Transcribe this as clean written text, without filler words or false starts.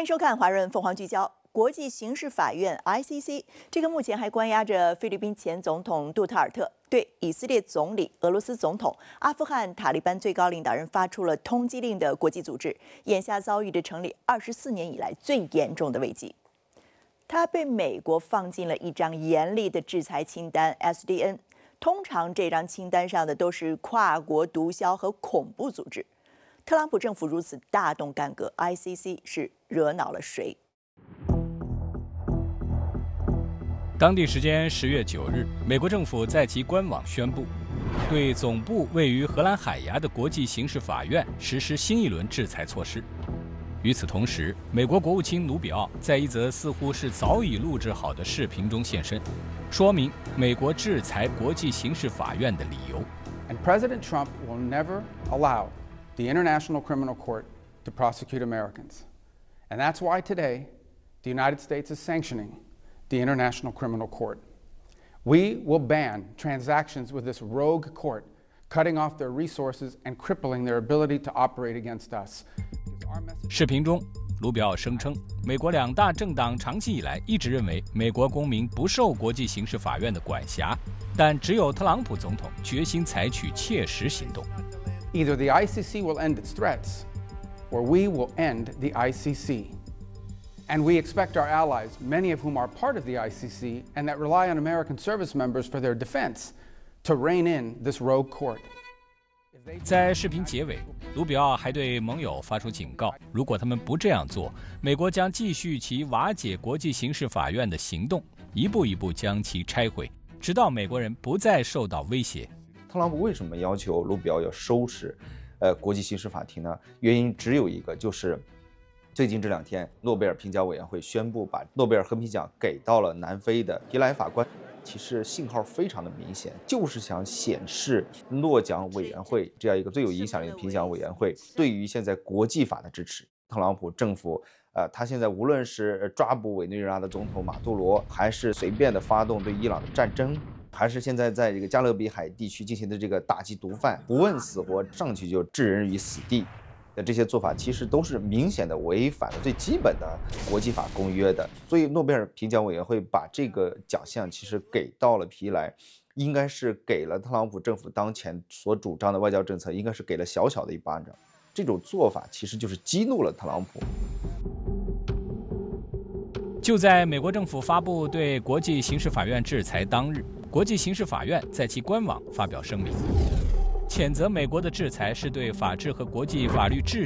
欢迎收看《华人凤凰聚焦》。国际刑事法院 ICC 这个目前还关押着菲律宾前总统杜特尔特，对以色列总理、俄罗斯总统、阿富汗塔利班最高领导人发出了通缉令的国际组织，眼下遭遇着成立24年以来最严重的危机。他被美国放进了一张严厉的制裁清单 SDN， 通常这张清单上的都是跨国毒枭和恐怖组织。特朗普政府如此大动干戈 ，ICC 是惹恼了谁？ 当地时间10月9日，美国政府在其官网宣布，对总部位于荷兰海牙的国际刑事法院实施新一轮制裁措施。与此同时，美国国务卿卢比奥在一则似乎是早已录制好的视频中现身，说明美国制裁国际刑事法院的理由。 And President Trump will never allow the International Criminal Court to prosecute Americans. And that's why today the United States is sanctioning the International Criminal Court. We will ban transactions with this rogue court, cutting off their resources and crippling their ability to operate against us. 视频中，卢比奥声称，美国两大政党长期以来一直认为美国公民不受国际刑事法院的管辖，但只有特朗普总统决心采取切实行动。 Either the ICC will end its threats, or we will end the ICC. And we expect our allies, many of whom are part of the ICC and that rely on American service members for their defense, to rein in this rogue court. 在视频结尾，卢比奥还对盟友发出警告：如果他们不这样做，美国将继续其瓦解国际刑事法院的行动，一步一步将其拆毁，直到美国人不再受到威胁。 特朗普为什么要求卢比奥要收拾国际刑事法庭呢？原因只有一个，就是最近这2天，诺贝尔评奖委员会宣布把诺贝尔和平奖给到了南非的皮莱法官。其实信号非常的明显，就是想显示诺奖委员会这样一个最有影响力的评奖委员会对于现在国际法的支持。特朗普政府他现在无论是抓捕委内瑞拉的总统马杜罗，还是随便的发动对伊朗的战争，还是现在在这个加勒比海地区进行的这个打击毒贩，不问死活上去就置人于死地的这些做法，其实都是明显的违反了最基本的国际法公约的。所以诺贝尔评奖委员会把这个奖项其实给到了皮莱，应该是给了特朗普政府当前所主张的外交政策，应该是给了小小的一巴掌。这种做法其实就是激怒了特朗普。 就在美国政府发布对国际刑事法院制裁当日，国际刑事法院在其官网发表声明，谴责美国的制裁是对法治和国际法律秩序